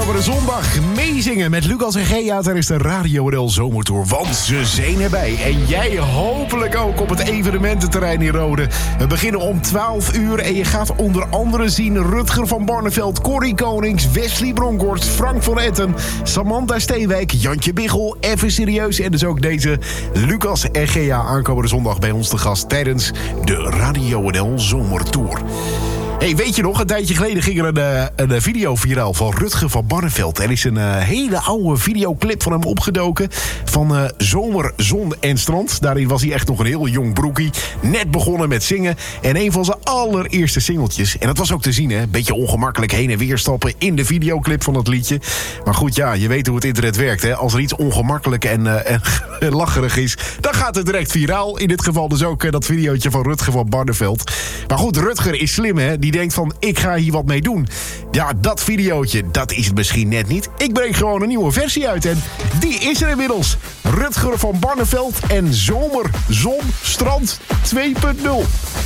aankomende zondag meezingen met Lucas en Gea tijdens de Radio NL Zomertour. Want ze zijn erbij. En jij hopelijk ook op het evenemententerrein in Rode. We beginnen om 12 uur en je gaat onder andere zien Rutger van Barneveld, Corrie Konings, Wesley Bronkhorst, Frank van Etten, Samantha Steenwijk, Jantje Biggel, Even Serieus en dus ook deze Lucas en Gea aankomende zondag bij ons te gast tijdens de Radio NL Zomertour. Hey, weet je nog, een tijdje geleden ging er een video viraal van Rutger van Barneveld. Er is een hele oude videoclip van hem opgedoken van Zomer, Zon en Strand. Daarin was hij echt nog een heel jong broekie. Net begonnen met zingen. En een van zijn allereerste singeltjes. En dat was ook te zien, hè. Beetje ongemakkelijk heen en weer stappen in de videoclip van dat liedje. Maar goed, ja, je weet hoe het internet werkt, hè. Als er iets ongemakkelijk en lacherig is, dan gaat het direct viraal. In dit geval dus ook dat videootje van Rutger van Barneveld. Maar goed, Rutger is slim, hè. Die denkt van, ik ga hier wat mee doen. Ja, dat videootje, dat is het misschien net niet. Ik breng gewoon een nieuwe versie uit en die is er inmiddels. Rutger van Barneveld en Zomer, Zon, Strand 2.0.